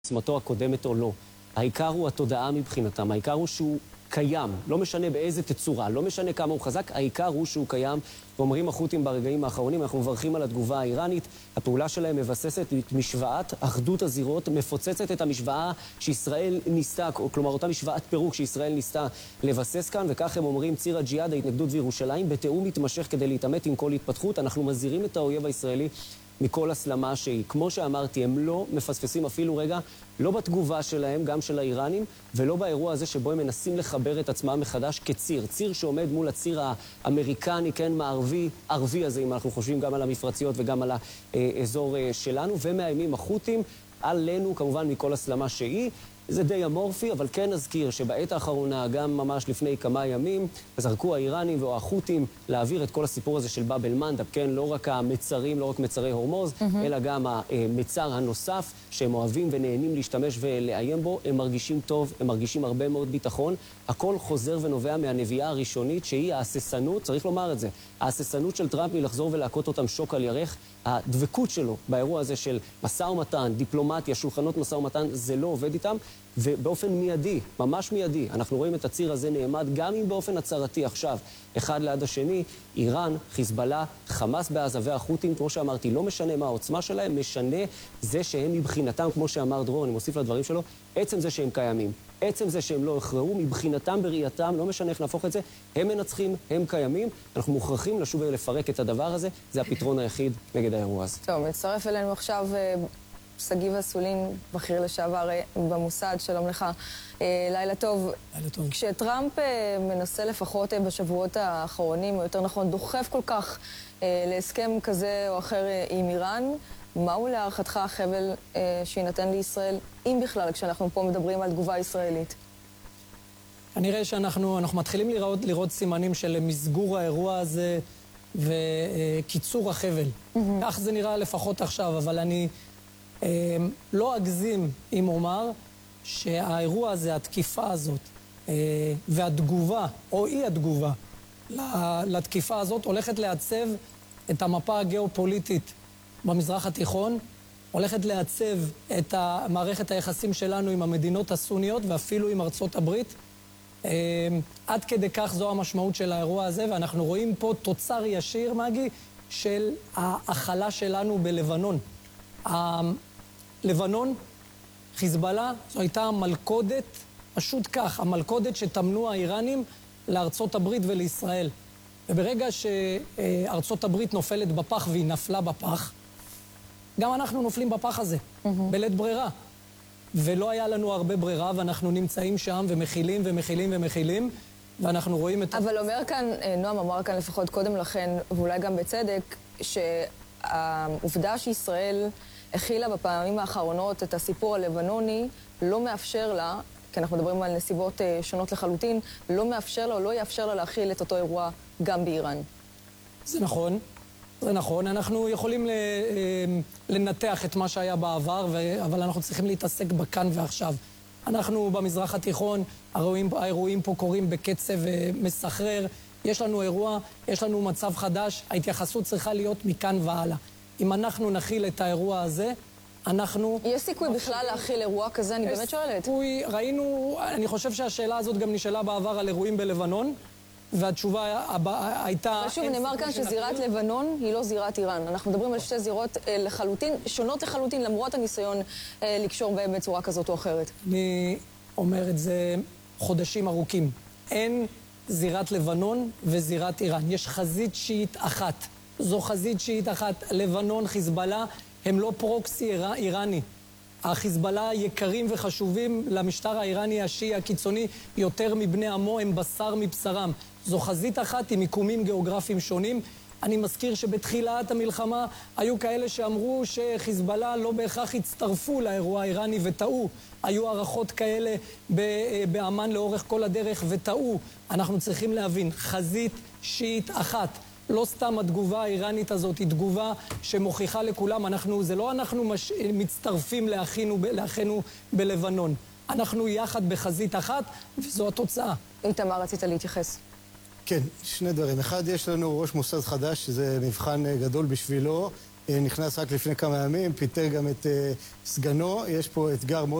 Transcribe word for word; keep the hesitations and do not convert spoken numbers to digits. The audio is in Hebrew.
עוצמתו הקודמת או לא. העיקר הוא התודעה מבחינתם, העיקר הוא שהוא קיים, לא משנה באיזה תצורה, לא משנה כמה הוא חזק, העיקר הוא שהוא קיים. ואומרים החות'ים ברגעים האחרונים, אנחנו מברכים על התגובה האיראנית, הפעולה שלהם מבססת את משוואת אחדות הזירות, מפוצצת את המשוואה שישראל ניסתה, כלומר אותה משוואת פירוק שישראל ניסתה לבסס כאן, וכך הם אומרים, ציר הג'יהאד, ההתנגדות וירושלים, בתיאום מתמשך כדי להתעמת עם כל התפתחות. אנחנו מזהירים את האויב הישראלי מכל הסלמה שהיא. כמו שאמרתי, הם לא מפספסים אפילו רגע, לא בתגובה שלהם, גם של האיראנים, ולא באירוע הזה שבו הם מנסים לחבר את עצמם מחדש כציר. ציר שעומד מול הציר האמריקני, כן, מערבי, ערבי הזה, אם אנחנו חושבים גם על המפרציות וגם על האזור שלנו, ומאיימים החות'ים עלינו, כמובן, מכל הסלמה שהיא. זה די אמורפי, אבל כן נזכיר שבעת האחרונה, גם ממש לפני כמה ימים, זרקו האיראנים או החות'ים להעביר את כל הסיפור הזה של באב אל-מנדב, כן? לא רק המצרים, לא רק מצרי הורמוז, mm-hmm. אלא גם המצר הנוסף, שהם אוהבים ונהנים להשתמש ולאיים בו. הם מרגישים טוב, הם מרגישים הרבה מאוד ביטחון. הכל חוזר ונובע מהנביאה הראשונית, שהיא ההססנות, צריך לומר את זה, ההססנות של טראמפ מלחזור ולהכות אותם שוק על ירך. הדבקות שלו באירוע הזה של מסע ומתן, דיפלומטיה, שולחנות מסע ומתן, זה לא עובד איתם, ובאופן מיידי, ממש מיידי, אנחנו רואים את הציר הזה נעמד גם אם באופן הצהרתי עכשיו, אחד ליד השני, איראן, חיזבאללה, חמאס בעזה והחות'ים, כמו שאמרתי, לא משנה מה העוצמה שלהם, משנה זה שהם מבחינתם, כמו שאמר דרור, אני מוסיף לדברים שלו, עצם זה שהם קיימים, עצם זה שהם לא הכרעו, מבחינתם, בראייתם, לא משנה איך נהפוך את זה, הם מנצחים, הם קיימים, אנחנו מוכרחים לשוב ולפרק את הדבר הזה, זה הפתרון היחיד נגד האירוע הזה. טוב, מצטרף אלינו עכשיו סגיב אסולין, בכיר לשעבר במוסד, שלום לך. לילה טוב. לילה טוב. כשטראמפ מנסה לפחות בשבועות האחרונים, או יותר נכון, דוחף כל כך להסכם כזה או אחר עם איראן, מהו להערכתך החבל שינתן לישראל, אם בכלל, כשאנחנו פה מדברים על תגובה ישראלית? כנראה שאנחנו אנחנו מתחילים לראות, לראות סימנים של מסגור האירוע הזה וקיצור החבל. Mm-hmm. כך זה נראה לפחות עכשיו, אבל אני אה, לא אגזים אם אומר שהאירוע הזה, התקיפה הזאת אה, והתגובה, או אי התגובה לתקיפה הזאת, הולכת לעצב את המפה הגיאופוליטית במזרח התיכון, הולכת לעצב את מערכת היחסים שלנו עם המדינות הסוניות ואפילו עם ארצות הברית. עד כדי כך זו המשמעות של האירוע הזה, ואנחנו רואים פה תוצר ישיר, מגי, של ההחלה שלנו בלבנון. לבנון, חיזבאללה, זו הייתה המלכודת, פשוט כך, המלכודת שתמנו האיראנים לארצות הברית ולישראל. וברגע שארצות הברית נופלת בפח והיא נפלה בפח, גם אנחנו נופלים בפח הזה, mm-hmm. בלית ברירה. ולא היה לנו הרבה ברירה, ואנחנו נמצאים שם ומכילים ומכילים ומכילים, ואנחנו רואים את... אבל אומר כאן, נועם אמר כאן לפחות קודם לכן, ואולי גם בצדק, שהעובדה שישראל הכילה בפעמים האחרונות את הסיפור הלבנוני, לא מאפשר לה, כי אנחנו מדברים על נסיבות שונות לחלוטין, לא מאפשר לה או לא יאפשר לה להכיל את אותו אירוע גם באיראן. זה נכון. זה נכון, אנחנו יכולים לנתח את מה שהיה בעבר, אבל אנחנו צריכים להתעסק בכאן ועכשיו. אנחנו במזרח התיכון, האירועים, האירועים פה קורים בקצב מסחרר, יש לנו אירוע, יש לנו מצב חדש, ההתייחסות צריכה להיות מכאן והלאה. אם אנחנו נכיל את האירוע הזה, אנחנו... יש סיכוי בכלל להכיל אירוע כזה? אני באמת שואלת. יש סיכוי, ראינו, אני חושב שהשאלה הזאת גם נשאלה בעבר על אירועים בלבנון, והתשובה הייתה... שוב, נאמר כאן שזירת לבנון היא לא זירת איראן. אנחנו מדברים על שתי זירות לחלוטין, שונות לחלוטין, למרות הניסיון לקשור בהם בצורה כזאת או אחרת. אני אומר את זה חודשים ארוכים. אין זירת לבנון וזירת איראן. יש חזית שיעית אחת. זו חזית שיעית אחת. לבנון, חיזבאללה, הם לא פרוקסי איראני. החיזבאללה יקרים וחשובים למשטר האיראני השיעי הקיצוני יותר מבני עמו, הם בשר מבשרם. זו חזית אחת עם מיקומים גיאוגרפיים שונים. אני מזכיר שבתחילת המלחמה היו כאלה שאמרו שחיזבאללה לא בהכרח הצטרפו לאירוע האיראני וטעו. היו הערכות כאלה באמן לאורך כל הדרך וטעו. אנחנו צריכים להבין, חזית שיעית אחת. לא סתם התגובה האיראנית הזאת היא תגובה שמוכיחה לכולם, אנחנו, זה לא אנחנו מש, מצטרפים לאחינו, לאחינו בלבנון. אנחנו יחד בחזית אחת, וזו התוצאה. איתמר, רצית להתייחס. כן, שני דברים. אחד, יש לנו ראש מוסד חדש, שזה מבחן גדול בשבילו. נכנס רק לפני כמה ימים, פיטר גם את סגנו. יש פה אתגר מאוד